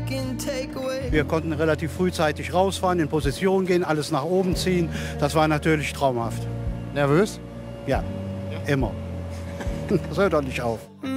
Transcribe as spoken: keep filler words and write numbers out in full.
Wir konnten relativ frühzeitig rausfahren, in Position gehen, alles nach oben ziehen. Das war natürlich traumhaft. Nervös? Ja, immer. Das hört doch nicht auf.